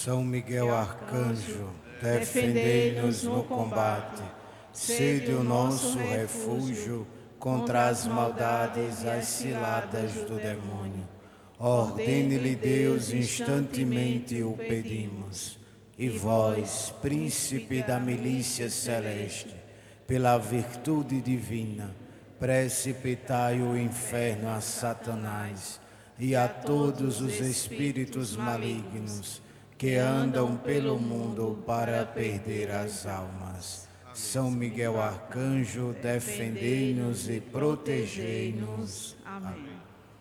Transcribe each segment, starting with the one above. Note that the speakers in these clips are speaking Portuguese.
São Miguel Arcanjo, defendei-nos no combate. Sede o nosso refúgio contra as maldades, as ciladas do demônio. Ordene-lhe Deus, instantemente o pedimos. E vós, príncipe da milícia celeste, pela virtude divina, precipitai o inferno a Satanás e a todos os espíritos malignos que andam pelo mundo para perder as almas. São Miguel Arcanjo, defendei-nos e protegei-nos. Amém.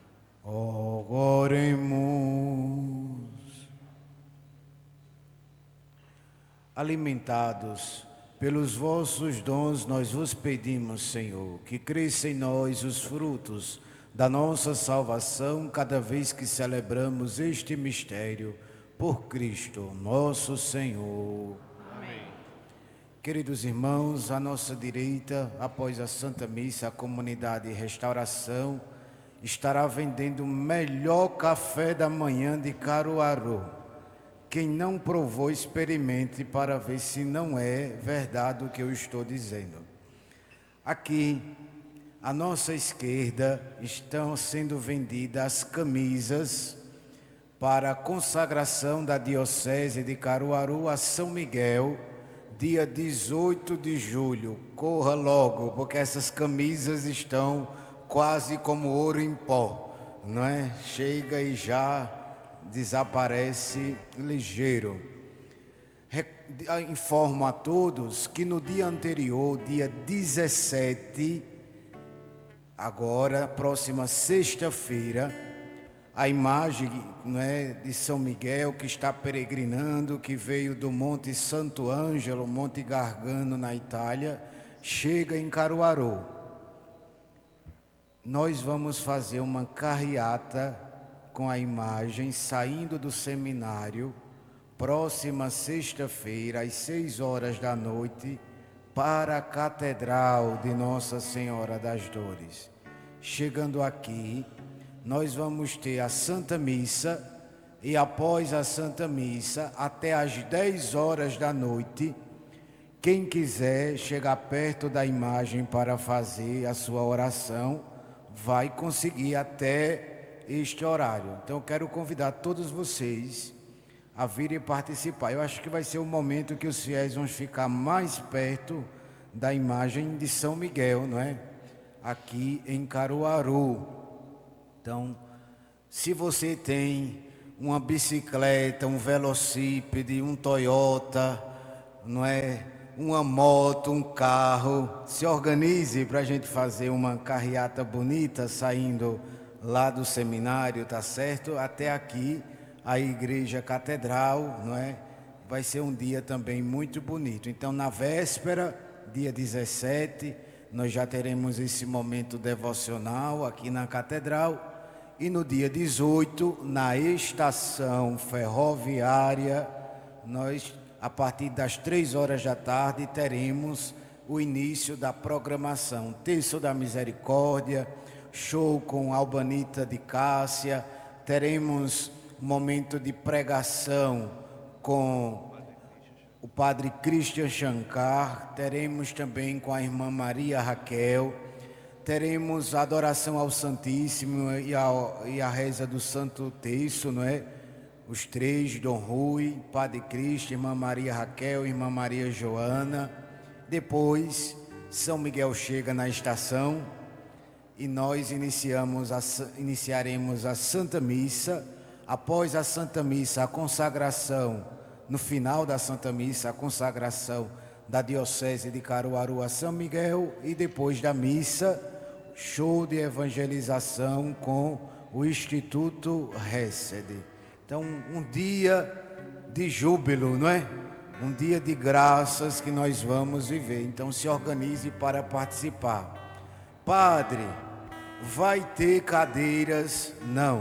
Oremos. Alimentados pelos vossos dons, nós vos pedimos, Senhor, que cresça em nós os frutos da nossa salvação cada vez que celebramos este mistério por Cristo, nosso Senhor. Amém. Queridos irmãos, à nossa direita, após a Santa Missa, a comunidade Restauração estará vendendo o melhor café da manhã de Caruaru. Quem não provou, experimente para ver se não é verdade o que eu estou dizendo. Aqui, à nossa esquerda, estão sendo vendidas as camisas para a consagração da Diocese de Caruaru a São Miguel, dia 18 de julho. Corra logo, porque essas camisas estão quase como ouro em pó, não é? Chega e já desaparece ligeiro. Informo a todos que no dia anterior, dia 17, agora, próxima sexta-feira, a imagem, não é, de São Miguel que está peregrinando, que veio do Monte Santo Ângelo, Monte Gargano, na Itália, chega em Caruaru. Nós vamos fazer uma carreata com a imagem saindo do seminário, próxima sexta-feira, às 6 horas da noite, para a Catedral de Nossa Senhora das Dores. Chegando aqui, nós vamos ter a Santa Missa e após a Santa Missa, até às 10 horas da noite, quem quiser chegar perto da imagem para fazer a sua oração, vai conseguir até este horário. Então eu quero convidar todos vocês a virem participar. Eu acho que vai ser o momento que os fiéis vão ficar mais perto da imagem de São Miguel, não é? Aqui em Caruaru. Então, se você tem uma bicicleta, um velocípede, um Toyota, não é? Uma moto, um carro, se organize para a gente fazer uma carreata bonita saindo lá do seminário, tá certo? Até aqui, a Igreja Catedral, não é? Vai ser um dia também muito bonito. Então, na véspera, dia 17, nós já teremos esse momento devocional aqui na Catedral. E no dia 18, na estação ferroviária, nós, a partir das 3 horas da tarde, teremos o início da programação. Terço da Misericórdia, show com Albanita de Cássia, teremos momento de pregação com o Padre Christian Shankar, teremos também com a Irmã Maria Raquel, teremos a adoração ao Santíssimo e a reza do Santo Terço, não é? Os três, Dom Rui, Padre Cristo, Irmã Maria Raquel, Irmã Maria Joana. Depois, São Miguel chega na estação e nós iniciaremos a Santa Missa. Após a Santa Missa, a consagração, no final da Santa Missa, a consagração da Diocese de Caruaru a São Miguel, e depois da missa, show de evangelização com o Instituto Hesed. Então, um dia de júbilo, não é? Um dia de graças que nós vamos viver. Então, se organize para participar. Padre, vai ter cadeiras? Não.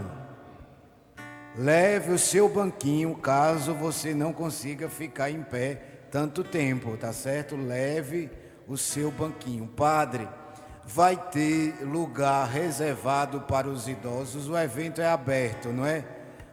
Leve o seu banquinho, caso você não consiga ficar em pé tanto tempo, tá certo? Leve o seu banquinho. Padre, vai ter lugar reservado para os idosos. O evento é aberto, não é?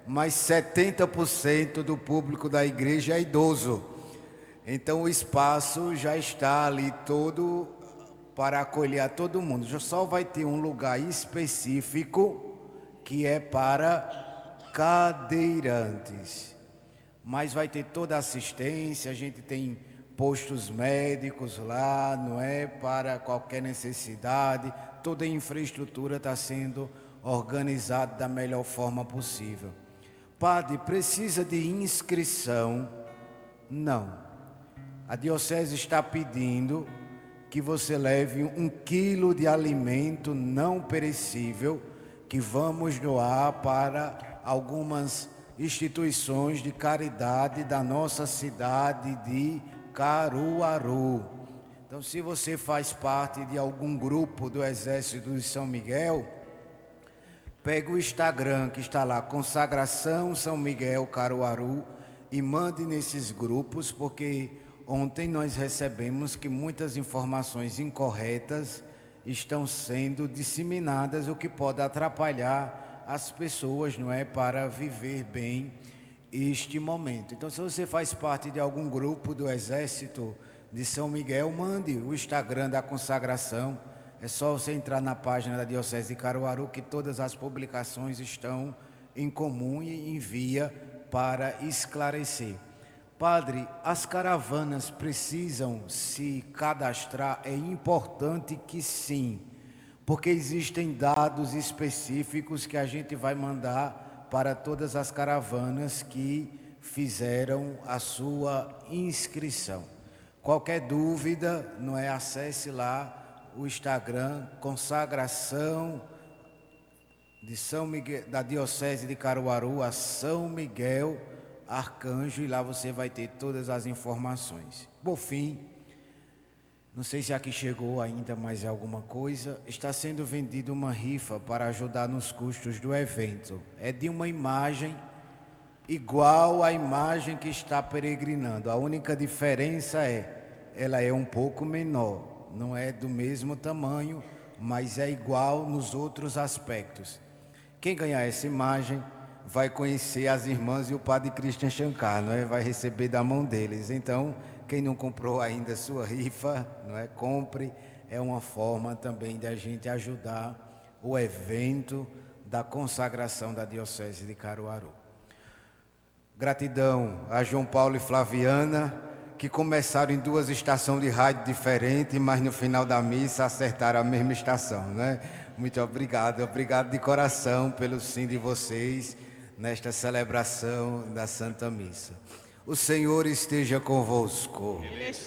mas 70% do público da igreja é idoso. Então o espaço já está ali todo para acolher a todo mundo. Já só vai ter um lugar específico que é para cadeirantes. Mas vai ter toda a assistência, a gente tem postos médicos lá, não é? Para qualquer necessidade, toda a infraestrutura está sendo organizada da melhor forma possível. Padre, precisa de inscrição? Não. A diocese está pedindo que você leve 1 quilo de alimento não perecível que vamos doar para algumas instituições de caridade da nossa cidade de Caruaru. Então, se você faz parte de algum grupo do Exército de São Miguel, pega o Instagram que está lá, Consagração São Miguel Caruaru, e mande nesses grupos, porque ontem nós recebemos que muitas informações incorretas estão sendo disseminadas, o que pode atrapalhar as pessoas, não é, para viver bem este momento. Então, se você faz parte de algum grupo do Exército de São Miguel, mande o Instagram da Consagração. É só você entrar na página da Diocese de Caruaru, que todas as publicações estão em comum e envia para esclarecer. Padre, as caravanas precisam se cadastrar? É importante que sim, porque existem dados específicos que a gente vai mandar para todas as caravanas que fizeram a sua inscrição. Qualquer dúvida, não é? Acesse lá o Instagram, Consagração de São Miguel, da Diocese de Caruaru a São Miguel Arcanjo, e lá você vai ter todas as informações. Por fim, não sei se aqui chegou ainda mais alguma coisa, está sendo vendida uma rifa para ajudar nos custos do evento. É de uma imagem igual à imagem que está peregrinando. A única diferença ela é um pouco menor, não é do mesmo tamanho, mas é igual nos outros aspectos. Quem ganhar essa imagem vai conhecer as irmãs e o Padre Christian Shankar, não é? Vai receber da mão deles. Então, quem não comprou ainda sua rifa, não é? Compre. É uma forma também de a gente ajudar o evento da consagração da Diocese de Caruaru. Gratidão a João Paulo e Flaviana, que começaram em 2 estações de rádio diferentes, mas no final da missa acertaram a mesma estação, né? Muito obrigado de coração pelo sim de vocês nesta celebração da Santa Missa. O Senhor esteja convosco.